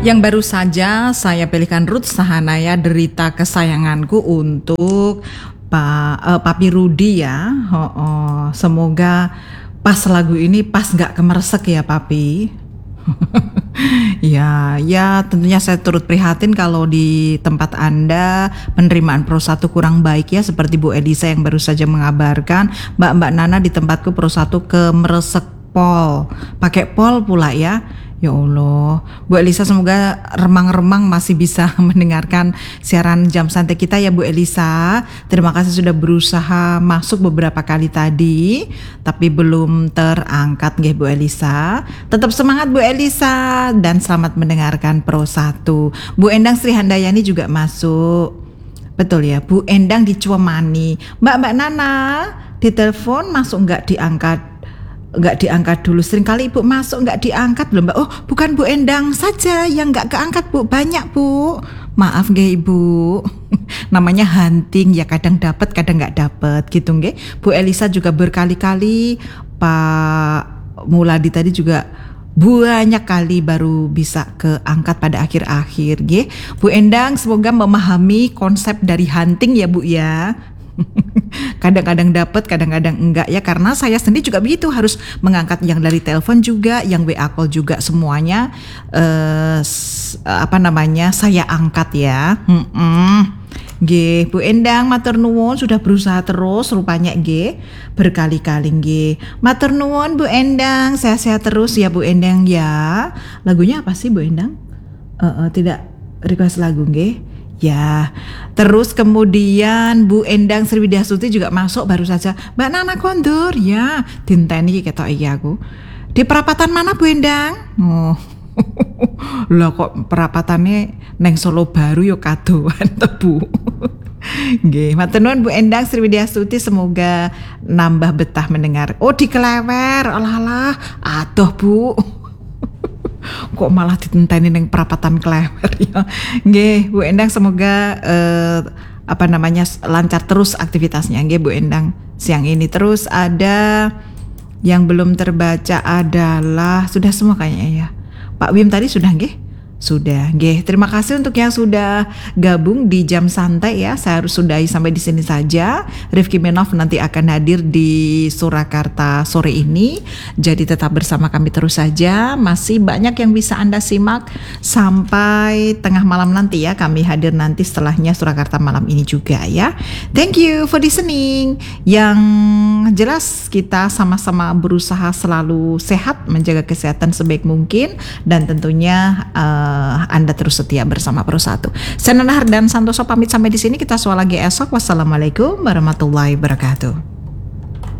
Yang baru saja saya pilihkan Ruth Sahanaya, Derita Kesayanganku, untuk Papi Rudi ya. Semoga pas lagu ini pas gak kemeresek ya Papi. Ya tentunya saya turut prihatin kalau di tempat Anda penerimaan Pro 1 kurang baik ya, seperti Bu Elisa yang baru saja mengabarkan, Mbak Nana di tempatku Pro 1 kemeresek pol, pakai pol pula ya. Ya Allah, Bu Elisa semoga remang-remang masih bisa mendengarkan siaran jam santai kita ya Bu Elisa. Terima kasih sudah berusaha masuk beberapa kali tadi, tapi belum terangkat nggih Bu Elisa. Tetap semangat Bu Elisa dan selamat mendengarkan Pro 1. Bu Endang Sri Handayani juga masuk. Betul ya, Bu Endang di Cuemani. Mbak Nana, ditelepon masuk nggak diangkat dulu. Seringkali Ibu masuk nggak diangkat belum Mbak. Oh bukan Bu Endang saja yang nggak keangkat Bu, banyak Bu. Maaf nggih Ibu. Namanya hunting ya, kadang dapat kadang nggak dapat gitu nggih. Bu Elisa juga berkali-kali, Pak Muladi tadi juga banyak kali baru bisa keangkat pada akhir-akhir nggih. Bu Endang semoga memahami konsep dari hunting ya Bu ya. Kadang-kadang dapat, kadang-kadang enggak ya, karena saya sendiri juga begitu, harus mengangkat yang dari telepon juga, yang WA call juga, semuanya saya angkat ya. Nggih, Bu Endang matur nuwun sudah berusaha terus rupanya nggih, berkali-kali nggih. Matur nuwun Bu Endang, sehat-sehat terus ya Bu Endang ya. Lagunya apa sih Bu Endang? Tidak request lagu nggih. Ya, terus kemudian Bu Endang Sriwidyasuti juga masuk baru saja. Mbak Nana kondur ya, dinteni ketok iki aku. Di perapatan mana Bu Endang? Oh. Lah kok perapatannya neng Solo Baru yo kadoan to Bu. Nggih, matur nuwun Bu Endang Sriwidyasuti, semoga nambah betah mendengar. Oh, di Klewer. Alah, aduh Bu. Kok malah ditenteni neng perapatan Klewer ya. Nggih, Bu Endang semoga lancar terus aktivitasnya nggih Bu Endang siang ini. Terus ada yang belum terbaca adalah sudah semua kayaknya ya. Pak Wim tadi sudah nggih? Sudah, nggih. Terima kasih untuk yang sudah gabung di jam santai ya. Saya harus sudahi sampai di sini saja. Rifki Menov nanti akan hadir di Surakarta sore ini. Jadi tetap bersama kami terus saja. Masih banyak yang bisa Anda simak sampai tengah malam nanti ya. Kami hadir nanti setelahnya Surakarta malam ini juga ya. Thank you for listening. Yang jelas kita sama-sama berusaha selalu sehat, menjaga kesehatan sebaik mungkin, dan tentunya Anda terus setia bersama Pro 1. Saya Nana Hardan Santoso pamit sampai di sini. Kita soal lagi esok. Wassalamualaikum warahmatullahi wabarakatuh.